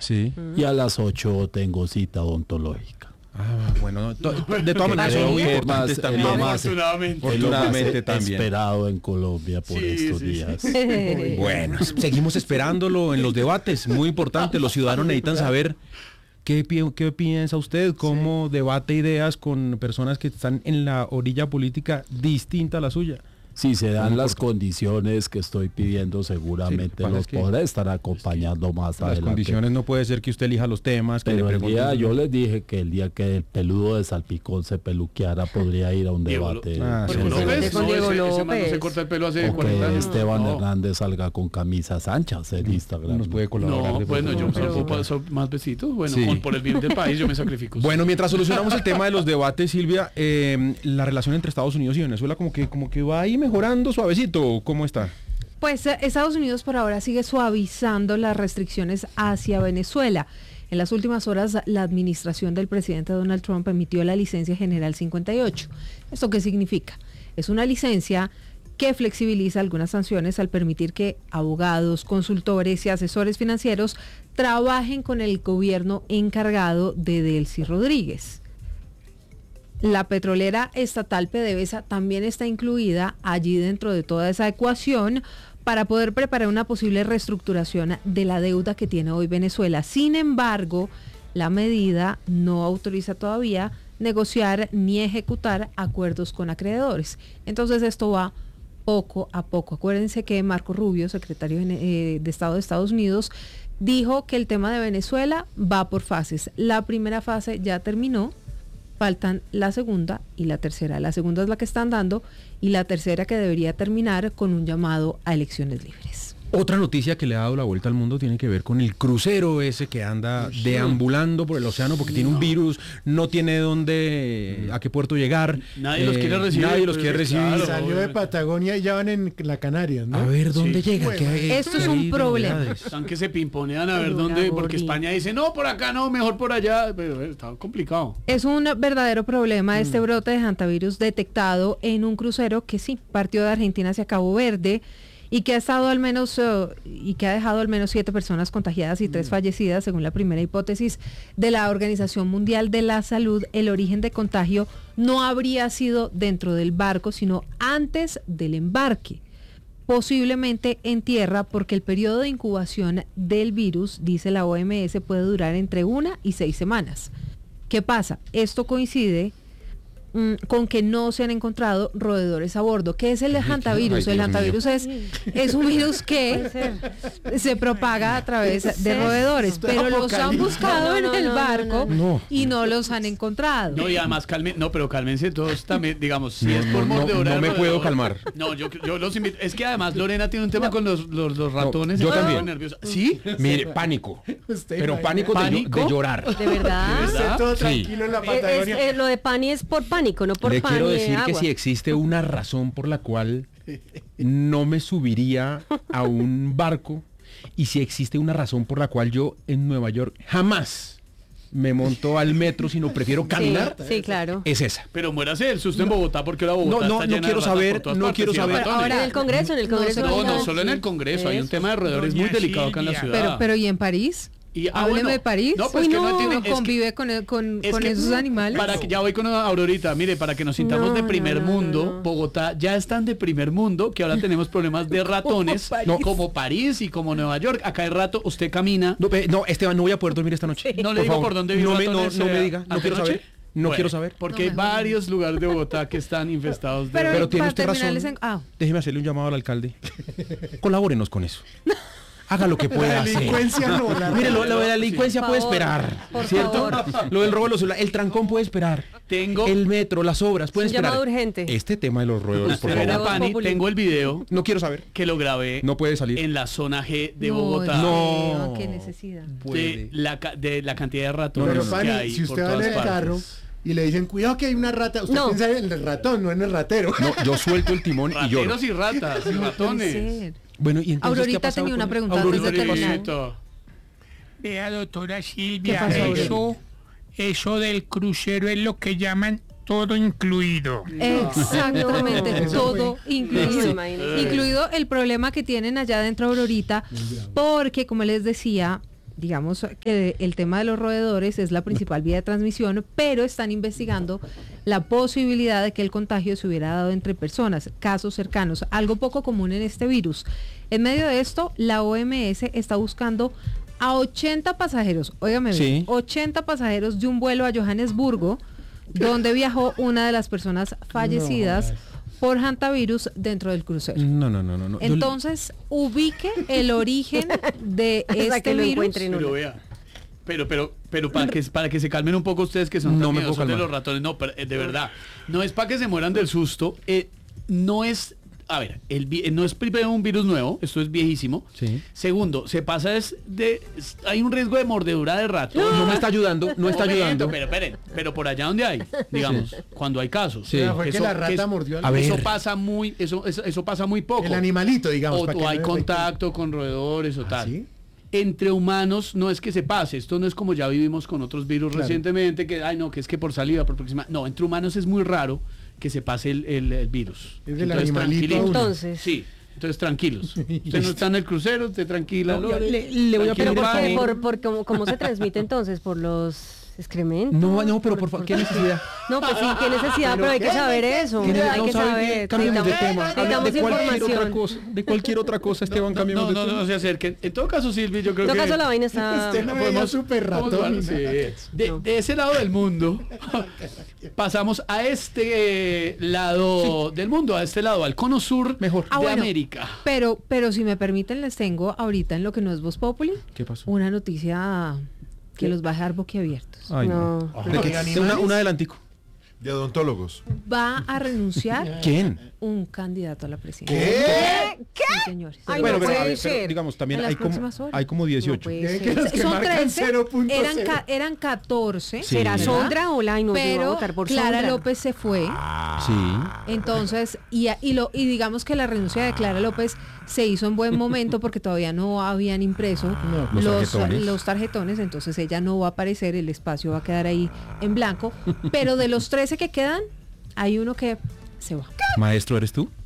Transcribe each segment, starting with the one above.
Sí. y a las 8 tengo cita odontológica. Bueno, de todas maneras son muy importantes también. Afortunadamente también. Esperado en Colombia por estos días. Bueno, seguimos esperándolo en los debates, muy importante. Los ciudadanos necesitan saber qué piensa usted, cómo debate ideas con personas que están en la orilla política distinta a la suya. Si se dan las condiciones que estoy pidiendo, seguramente los podré estar acompañando más adelante. Las condiciones no puede ser que usted elija los temas. Pero yo les dije que el día que el peludo de Salpicón se peluqueara, podría ir a un debate. Con Diego López. Ese man no se corta el pelo hace 40 años. Esteban Hernández salga con camisas anchas en Instagram. Nos puede colaborar. No, bueno, yo me más besitos. Bueno, por el bien del país yo me sacrifico. Bueno, mientras solucionamos el tema de los debates, Silvia, la relación entre Estados Unidos y Venezuela como que va ahí mejorando suavecito. ¿Cómo está? Pues Estados Unidos por ahora sigue suavizando las restricciones hacia Venezuela. En las últimas horas, la administración del presidente Donald Trump emitió la licencia general 58. ¿Esto qué significa? Es una licencia que flexibiliza algunas sanciones al permitir que abogados, consultores y asesores financieros trabajen con el gobierno encargado de Delcy Rodríguez. La petrolera estatal PDVSA también está incluida allí dentro de toda esa ecuación para poder preparar una posible reestructuración de la deuda que tiene hoy Venezuela. Sin embargo, la medida no autoriza todavía negociar ni ejecutar acuerdos con acreedores. Entonces esto va poco a poco. Acuérdense que Marco Rubio, secretario de Estado de Estados Unidos, dijo que el tema de Venezuela va por fases. La primera fase ya terminó. Faltan la segunda y la tercera. La segunda es la que están dando y la tercera que debería terminar con un llamado a elecciones libres. Otra noticia que le ha dado la vuelta al mundo tiene que ver con el crucero ese que anda deambulando por el océano porque tiene un virus, no tiene a qué puerto llegar. Nadie los quiere recibir. Claro, salió de Patagonia y ya van en la Canarias, ¿no? A ver, ¿dónde llega? Bueno, esto es un problema. Están que se pimponean a ver dónde, porque España dice, no, por acá no, mejor por allá, pero está complicado. Es un verdadero problema este brote de hantavirus detectado en un crucero que sí, partió de Argentina hacia Cabo Verde, y que ha dejado al menos 7 personas contagiadas y 3 fallecidas, según la primera hipótesis de la Organización Mundial de la Salud. El origen de contagio no habría sido dentro del barco, sino antes del embarque, posiblemente en tierra, porque el periodo de incubación del virus, dice la OMS, puede durar entre 1 y 6 semanas. ¿Qué pasa? Esto coincide con que no se han encontrado roedores a bordo. ¿Qué es el hantavirus? El hantavirus es un virus que se propaga a través de roedores, pero los han buscado en el barco y no los han encontrado. No, y además cálmense todos también, digamos, si es por mordedura. No me puedo calmar. No, yo los invito. Es que además Lorena tiene un tema con los ratones. Yo también. Nerviosa. ¿Sí? Mire, pánico. Pero pánico de llorar. ¿De verdad? Todo tranquilo en la Patagonia. Lo de Pani es por pánico, no por Le pan quiero ni decir agua. que si existe una razón por la cual no me subiría a un barco y si existe una razón por la cual yo en Nueva York jamás me monto al metro, sino prefiero caminar, sí, claro. Es esa. Pero muérase el susto en Bogotá, porque ahora Bogotá está llena quiero de saber, ratas por todas no partes, quiero y saber. ratones. Ahora, En el Congreso. No solo en el Congreso, hay un tema de roedores muy delicado acá en la ciudad. Pero ¿y en París? Hábleme de París. No, pues convive con esos animales. Ya voy con Aurorita. Mire, para que nos sintamos de primer mundo, Bogotá ya están de primer mundo, que ahora tenemos problemas de ratones, como París y como Nueva York. Acá hay rato, usted camina. No, Esteban, no voy a poder dormir esta noche. No le digo por dónde vive ratones. No me diga, no quiero saber. No quiero saber. Porque hay varios lugares de Bogotá que están infestados de... Pero tiene usted razón. Déjeme hacerle un llamado al alcalde. Colabórenos con eso. Haga lo que pueda hacer. Mire, lo de la delincuencia puede esperar, ¿cierto? Lo del robo de los celulares, el trancón puede esperar. El metro, las obras pueden esperar. Llamado urgente. Este tema de los roedores, por favor. Pani, tengo el video. No quiero saber. Que lo grabé. No puede salir. En la zona G de Bogotá. No, qué necesidad. De la cantidad de ratones pero Pani, que hay si usted por va en todas el partes. carro y le dicen, cuidado que hay una rata, usted piensa en el ratón, no en el ratero. No, yo suelto el timón y lloro. Rateros y ratas y ratones. Bueno, y entonces, Aurorita tenía una pregunta antes de terminar. Vea, doctora Silvia, eso del crucero es lo que llaman todo incluido. Exactamente, todo incluido. Incluido el problema que tienen allá dentro, Aurorita, porque como les decía, digamos que el tema de los roedores es la principal vía de transmisión, pero están investigando la posibilidad de que el contagio se hubiera dado entre personas, casos cercanos, algo poco común en este virus. En medio de esto, la OMS está buscando a 80 pasajeros, óigame bien, 80 pasajeros de un vuelo a Johannesburgo, donde viajó una de las personas fallecidas por hantavirus dentro del crucero. No. Entonces, ubique el origen de este virus. Pero vea, pero para que se calmen un poco ustedes que son tan miedosos de los ratones, no, pero, de verdad, no es para que se mueran del susto, no es... A ver, no es primero un virus nuevo, esto es viejísimo. Sí. Segundo, hay un riesgo de mordedura de ratón. No me está ayudando, no está ayudando. Pero por allá donde hay, digamos, cuando hay casos. Sí. Fue que la rata mordió al... Eso pasa muy poco. El animalito, digamos. O hay contacto con roedores o tal. ¿Sí? Entre humanos no es que se pase, esto no es como ya vivimos con otros virus recientemente, que es que por saliva, por próxima. No, entre humanos es muy raro que se pase el virus. Es del animalito. Entonces. Sí, entonces tranquilos. Usted no está en el crucero, usted tranquila. Le voy a pedir por cómo se transmite entonces, por los excrementos. No, pero por favor, ¿qué necesidad? No, pues sí, qué necesidad, pero hay que saber eso. Hay que saber. Cambiemos de tema. Necesitamos De cualquier otra información. cosa. De cualquier otra cosa, Esteban, cambiemos de tema. No se acerquen. En todo caso, Silvi, yo creo En que... todo caso, la vaina está... Usted no veía súper ratón. Sí. De ese lado del mundo, pasamos a este lado del mundo, a este lado, al cono sur Mejor. de América. Pero si me permiten, les tengo ahorita en lo que no es Voz Populi, ¿Qué pasó? una noticia que los va a dejar boquiabiertos. Ay, No. ¿De qué? Un adelantico. De odontólogos. Va a renunciar ¿Quién? un candidato a la presidencia. ¿Qué? Sí, señores. Ay, Bueno, no pero, puede pero ser. digamos, también En las próximas horas. hay como 18. No puede Que los que Son marcan 13, 0.0. eran 14. Sí. ¿Será ¿verdad? Sondra o la? Y nos iba a Pero votar por Clara Sondra. López se fue. Sí. Entonces, y digamos que la renuncia de Clara López se hizo en buen momento porque todavía no habían impreso los tarjetones, entonces ella no va a aparecer, el espacio va a quedar ahí en blanco, pero de los 13 que quedan, hay uno que se va. Maestro, ¿eres tú?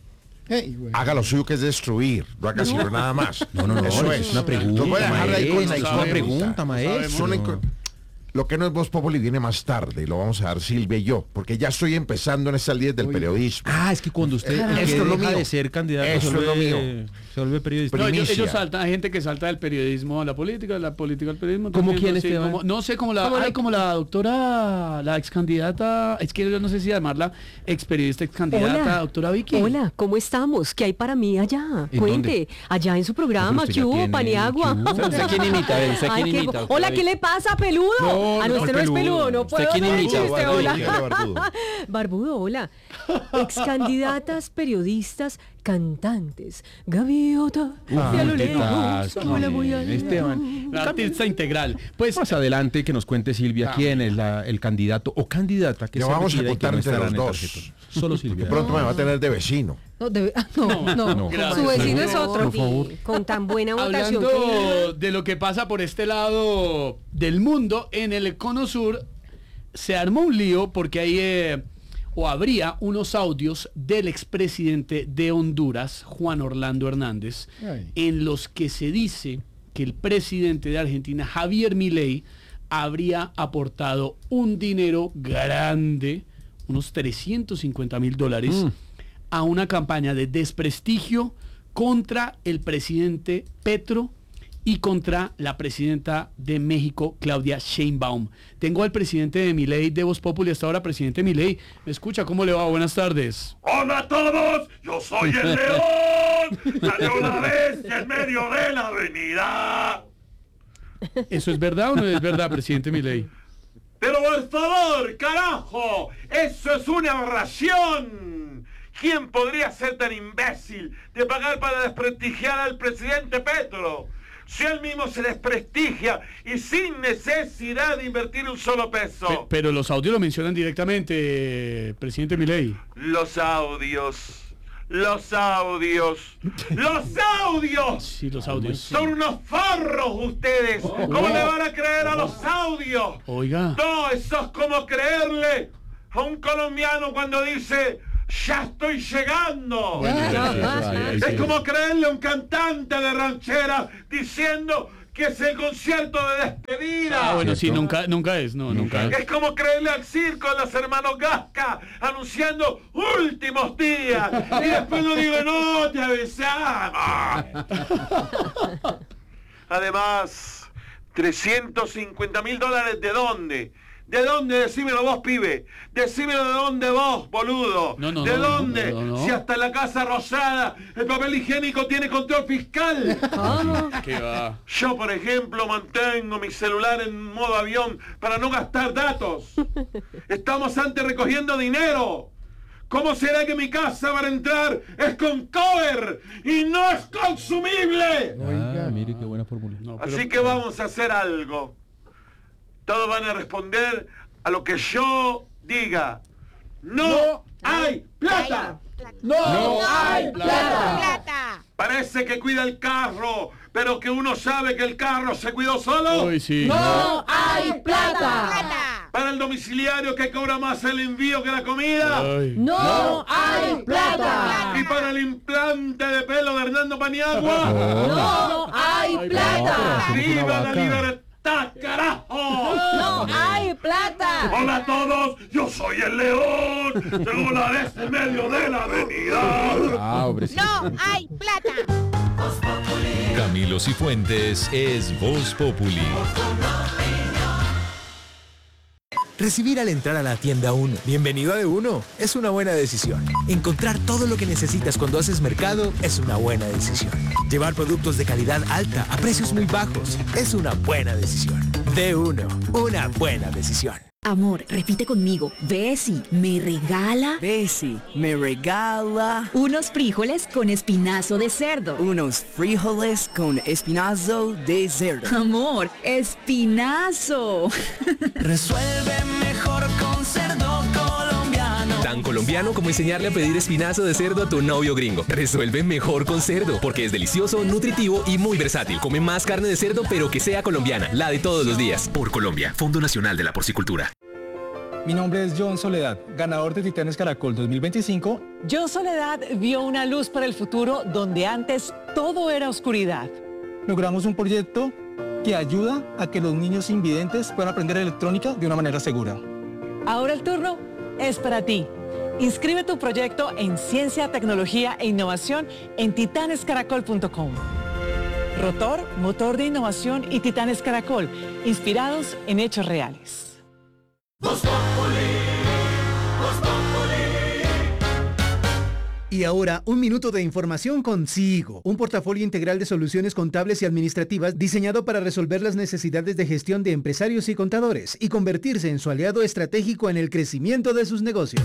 Haga lo suyo, que es destruir. No haga sino nada más. No. Eso Es una pregunta. Lo voy a dejar ahí con maestro, es una pregunta, maestro. Lo que no es Voz Populi viene más tarde, y lo vamos a dar Silvia y yo, porque ya estoy empezando en estas líneas del periodismo. Ah, es que cuando usted Esto es lo deja mío. de ser candidato, Eso es lo mío. se vuelve periodista. No, ellos Primicia. saltan, hay gente que salta del periodismo a la política, de la política al periodismo. ¿Cómo también, quién, no sé, Esteban? no sé, como la doctora, la ex candidata, es que yo no sé si llamarla ex periodista, ex candidata, Hola. doctora Vicky. Hola, ¿cómo estamos? ¿Qué hay para mí allá? ¿En Cuente, dónde? allá en su programa, Usted ¿qué ya hubo, tiene- Paniagua? ¿qué hubo? ¿Usted quién imita? A ver, ¿usted Ay, quién qué imita, go- doctora Hola, ¿qué Vicky? le pasa, peludo? No, Ah, no, no, usted no es peludo. peludo, no ¿Usted puedo quién hacer imita? chiste, Barbudo, hola. dígale, Barbudo. Barbudo, hola. Ex candidatas, periodistas, cantantes, gaviota, de a lo lejos, como la voy a Esteban. La artista integral. Pues Más adelante que nos cuente Silvia quién es el candidato o candidata que Ya se vamos a retira y que contar no entre estará los en el dos. tarjetón. Solo Silvia. De pronto me va a tener de vecino. No. gracias. Su vecino es Por otro. favor. Con tan buena votación. hablando de lo que pasa por este lado del mundo, en el cono sur se armó un lío porque hay habría unos audios del expresidente de Honduras, Juan Orlando Hernández, Ay. en los que se dice que el presidente de Argentina, Javier Milei, habría aportado un dinero grande, unos $350,000, a una campaña de desprestigio contra el presidente Petro y contra la presidenta de México, Claudia Sheinbaum. Tengo al presidente de Milei de Voz Populi hasta ahora. Presidente Milei, ¿me escucha? ¿Cómo le va? Buenas tardes. ¡Hola a todos! ¡Yo soy el león! ¡Salió una bestia en medio de la avenida! ¿Eso es verdad o no es verdad, presidente Milei? ¡Pero por favor, carajo! ¡Eso es una aberración! ¿Quién podría ser tan imbécil de pagar para desprestigiar al presidente Petro? Si él mismo se desprestigia y sin necesidad de invertir un solo peso. Pero los audios lo mencionan directamente, presidente Milei. Los audios. Los audios. ¡Los audios! Sí, los audios. Son unos forros ustedes. ¿Cómo le van a creer a los audios? Oiga. No, eso es como creerle a un colombiano cuando dice ¡ya estoy llegando! Es como creerle a un cantante de ranchera diciendo que es el concierto de despedida. Bueno, sí, nunca es. Es como creerle al circo de los hermanos Gasca anunciando últimos días. Y después no digo, no, te avisamos. Además, $350.000, ¿de dónde? ¿De dónde? Decímelo vos, pibe. Decímelo de dónde vos, boludo. ¿De dónde? Si hasta en la Casa Rosada el papel higiénico tiene control fiscal. ¿Qué va? Yo, por ejemplo, mantengo mi celular en modo avión para no gastar datos. Estamos antes recogiendo dinero. ¿Cómo será que mi casa para entrar es con cover y no es consumible? Mire qué buena fórmula. Así que vamos a hacer algo. Todos van a responder a lo que yo diga. ¡No hay plata! ¡No hay plata! Parece que cuida el carro, pero que uno sabe que el carro se cuidó solo. Uy, sí. ¡No hay plata! Para el domiciliario que cobra más el envío que la comida. ¡No hay plata! Y para el implante de pelo de Hernando Paniagua. ¡No hay plata! ¡Viva la libertad, carajo! ¡No hay plata! Hola a todos, yo soy el león. Tengo la de este medio de la avenida. ¡No hay plata! Camilo Cifuentes es Voz Populi. Recibir al entrar a la tienda 1. Bienvenido a De1. Es una buena decisión. Encontrar todo lo que necesitas cuando haces mercado es una buena decisión. Llevar productos de calidad alta a precios muy bajos es una buena decisión. De1. Una buena decisión. Amor, repite conmigo. Bessie, ¿me regala? Bessie, ¿me regala? Unos frijoles con espinazo de cerdo. Unos frijoles con espinazo de cerdo. Amor, espinazo. Resuelve mejor con cerdo colombiano. Tan colombiano como enseñarle a pedir espinazo de cerdo a tu novio gringo. Resuelve mejor con cerdo, porque es delicioso, nutritivo y muy versátil. Come más carne de cerdo, pero que sea colombiana, la de todos los días. Por Colombia, Fondo Nacional de la Porcicultura. Mi nombre es John Soledad, ganador de Titanes Caracol 2025. John Soledad vio una luz para el futuro donde antes todo era oscuridad. Logramos un proyecto que ayuda a que los niños invidentes puedan aprender electrónica de una manera segura. Ahora el turno es para ti. Inscribe tu proyecto en Ciencia, Tecnología e Innovación en titanescaracol.com. Rotor, motor de innovación y Titanes Caracol, inspirados en hechos reales. Y ahora, un minuto de información con Sigo, un portafolio integral de soluciones contables y administrativas diseñado para resolver las necesidades de gestión de empresarios y contadores y convertirse en su aliado estratégico en el crecimiento de sus negocios.